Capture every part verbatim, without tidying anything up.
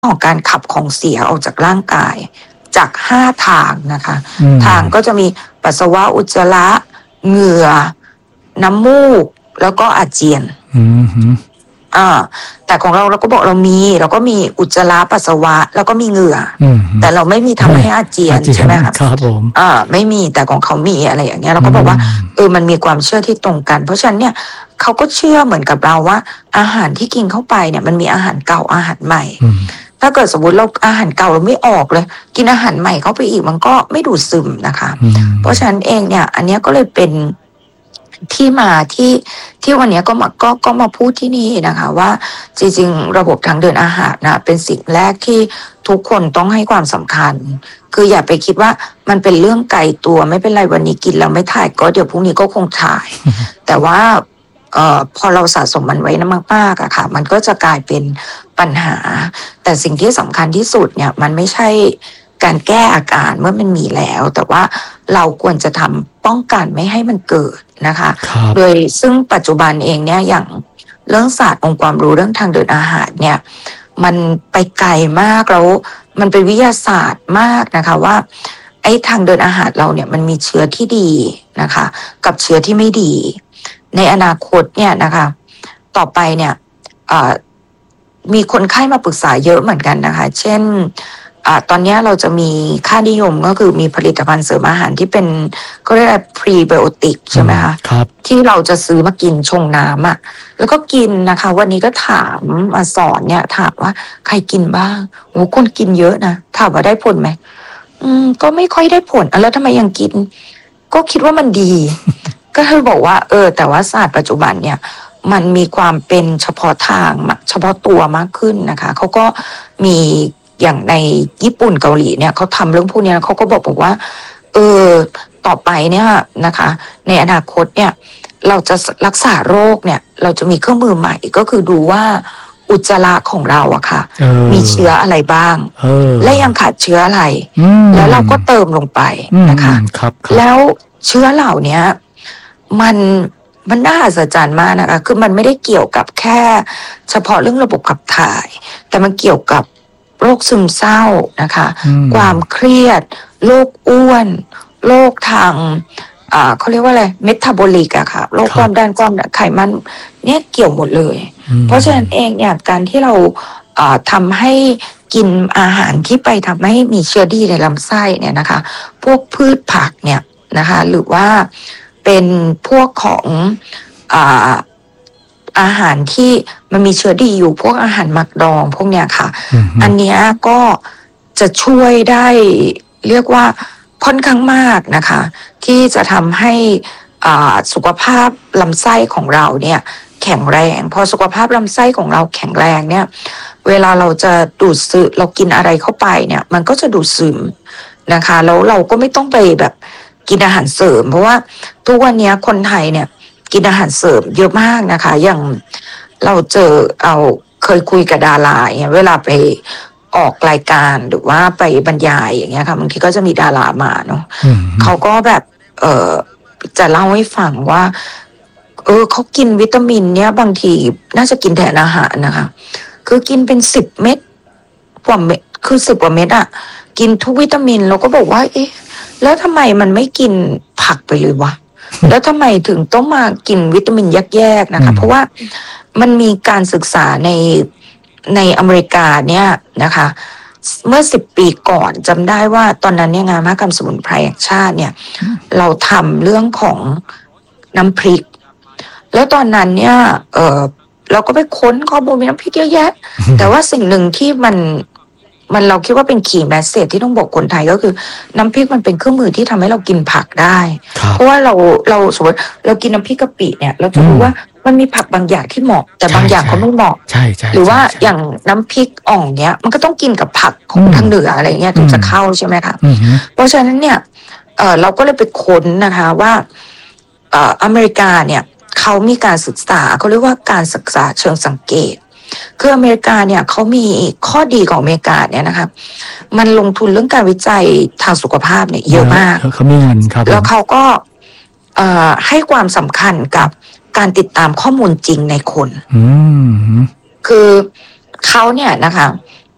ของการขับของเสียออกจากร่างกายจากห้าทางนะคะอืมทางก็จะมีปัสสาวะ อุจจาระ เหงื่อ น้ำมูก แล้วก็อาเจียนอือฮึอ่า แต่ของเราเราก็บอกเรามี เราก็มีอุจจาระ ปัสสาวะ แล้วก็มีเหงื่ออือฮึแต่เราไม่มีทำให้อาเจียอาน เจียใช่ไหมนคะครับผมอ่า ไม่มี แต่ของเขามี อะไรอย่างเงี้ย เราก็บอกว่า เออ มันมีความเชื่อที่ตรงกัน เพราะฉะนั้นเนี่ย เขาก็เชื่อเหมือนกับเราว่า อาหารที่กินเข้าไปเนี่ย มันมีอาหารเก่า อาหารใหม่อืมถ้าเกิดสมมุติเราอาหารเก่าเราไม่ออกเลย กินอาหารใหม่เข้าไปอีก มันก็ไม่ดูดซึมนะคะอืมเพราะฉะนั้นเองเนี่ย อันเนี้ยก็เลยเป็นที่มาที่ ที่วันเนี้ยก็มา ก็ ก็มาพูดที่นี่นะคะว่า จริง ๆ ระบบทางเดินอาหารน่ะ เป็นสิ่งแรกที่ทุกคนต้องให้ความสำคัญ คืออย่าไปคิดว่ามันเป็นเรื่องไกลตัว ไม่เป็นไรวันนี้กินแล้วไม่ถ่าย ก็เดี๋ยวพรุ่งนี้ก็คงถ่าย แต่ว่า เอ่อ พอเราสะสมมันไว้นะมาก ๆ อะค่ะ มันก็จะกลายเป็นปัญหา แต่สิ่งที่สำคัญที่สุดเนี่ย มันไม่ใช่การแก้อาการเมื่อมันมีแล้ว แต่ว่าเราควรจะทำป้องกันไม่ให้มันเกิดนะคะครับโดยซึ่งปัจจุบันเองเนี่ย อย่างเรื่องศาสตร์องค์ความรู้เรื่องทางเดินอาหารเนี่ย มันไปไกลมาก แล้วมันเป็นวิทยาศาสตร์มากนะคะว่า ไอ้ทางเดินอาหารเราเนี่ย มันมีเชื้อที่ดีนะคะ กับเชื้อที่ไม่ดี ในอนาคตเนี่ยนะคะ ต่อไปเนี่ยเอ่อ มีคนไข้มาปรึกษาเยอะเหมือนกันนะคะ เช่น อ่า ตอนเนี้ยเราจะมีค่านิยม ก็คือมีผลิตภัณฑ์เสริมอาหารที่เป็น เขาเรียกอะไร Prebiotic ใช่ไหมคะครับที่เราจะซื้อมากินชงน้ำอะ แล้วก็กินนะคะ วันนี้ก็ถามมาสอนเนี่ย ถามว่าใครกินบ้าง? โอ้โฮ คนกินเยอะนะ ถามว่าได้ผลไหม? อืม ก็ไม่ค่อยได้ผล อ้าว แล้วทำไมยังกิน? ก็คิดว่ามันดี ก็คือบอกว่า เออ แต่ว่าศาสตร์ปัจจุบันเนี่ย มันมีความเป็นเฉพาะทาง ม เฉพาะตัวมากขึ้นนะคะ เขาก็มี อย่างในญี่ปุ่น เกาหลีเนี่ย เขาทำเรื่องพวกเนี้ย เขาก็บอกบอกว่า เออ ต่อไปเนี่ยนะคะ ในอนาคตเนี่ย เราจะ ส รักษาโรคเนี่ย เราจะมีเครื่องมือใหม่ ก็คือดูว่าอุจจาระของเราอะค่ะเออมีเชื้ออะไรบ้างเออและยังขาดเชื้ออะไรอืมแล้วเราก็เติมลงไปอืมนะคะครับแลๆ้วเชื้อเหล่าเนี้ย มัน มันน่าอัศจรรย์มากนะคะ คือมันไม่ได้เกี่ยวกับแค่เฉพาะเรื่องระบบขับถ่าย แต่มันเกี่ยวกับโรคซึมเศร้านะคะอืมความเครียด โรคอ้วน โรคทาง อ่า เขาเรียกว่าอะไร Metabolic อะค่ะ โรคคครับ วามดัน ความดัน ไขมัน เนี่ยเกี่ยวหมดเลยอืมเพราะฉะนั้นเองเนี่ย การที่เรา อ่า ทำให้กินอาหารที่ไปทำให้มีเชื้อดีในลำไส้เนี่ยนะคะ พวกพืชผักเนี่ยนะคะ หรือว่าเป็นพวกของ อ่า อาหารที่มันมีเชื้อดีอยู่ พวกอาหารหมักดองพวกเนี้ยค่ะอือฮึอันเนี้ยก็จะช่วยได้ เรียกว่าค่อนข้างมากนะคะ ที่จะทำให้ อ่า สุขภาพลำไส้ของเราเนี่ยแข็งแรง พอสุขภาพลำไส้ของเราแข็งแรงเนี่ย เวลาเราจะดูดซึ เรากินอะไรเข้าไปเนี่ย มันก็จะดูดซึมนะคะ แล้วเราก็ไม่ต้องไปแบบกินอาหารเสริม เพราะว่าทุกวันเนี้ยคนไทยเนี่ยกินอาหารเสริมเยอะมากนะคะ อย่างเราเจอ เอา เคยคุยกับดารา อย่างเงี้ย เวลาไปออกรายการ หรือว่าไปบรรยาย อย่างเงี้ยค่ะ บางทีก็จะมีดารามาเนาะอือฮึเขาก็แบบ เอ่อ จะเล่าให้ฟังว่า เออ เขากินวิตามินเนี่ย บางทีน่าจะกินแทนอาหารนะคะ คือกินเป็น สิบ เม็ด กว่าเม็ด คือ สิบ กว่าเม็ดอะ กินทุกวิตามิน เราก็บอกว่า เอ๊ะ แล้วทำไมมันไม่กินผักไปเลยวะ? แล้วทำไมถึงต้องมากินวิตามินแยก ๆ นะอืคะมเพราะว่ามันมีการศึกษาใน ในอเมริกาเนี่ยนะคะ ส เมื่อ สิบ ปีก่อน จำได้ว่าตอนนั้นเนี่ยงานมหกรรมสมุนไพรแห่งชาติเนี่ยอืมเราทำเรื่องของน้ำพริก แล้วตอนนั้นเนี่ย เอ่อ เราก็ไปค้นข้อมูล มีน้ำพริกเยอะแยะ แต่ว่าสิ่งหนึ่งที่มัน มัน เราคิดว่าเป็น Key Message ที่ต้องบอกคนไทย ก็คือน้ำพริกมันเป็นเครื่องมือที่ทำให้เรากินผักได้ครัเพบราะว่าเรา เรา สมมุติเรากินน้ำพริกกะปิเนี่ย เราจะอืรู้มว่ามันมีผักบางอย่างที่เหมาะ แต่ใชบางอย่างก็ไม่เหมาะๆ ใช่ ๆหรือว่าๆ ๆอย่างน้ำพริกอ่องเงี้ย มันก็ต้องกินกับผักขอืองมทางเหนือ อะไรอย่างเงี้ยอถึืมงจะเข้า ใช่ไหมคะอือฮึเพราะฉะนั้นเนี่ย เอ่อ เราก็เลยไปค้นนะคะว่า เอ่อ อเมริกาเนี่ยเขามีการศึกษา เขาเรียกว่าการศึกษาเชิงสังเกต คืออเมริกาเนี่ยเขามีข้อดีของอเมริกาเนี่ยนะคะ มันลงทุนเรื่องการวิจัยทางสุขภาพเนี่ยเยอะมากเออ เขามีเงินครับผแล้วมเขาก็ เอ่อ ให้ความสำคัญกับการติดตามข้อมูลจริงในคนอือฮึคือเขาเนี่ยนะคะ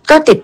ก็ติด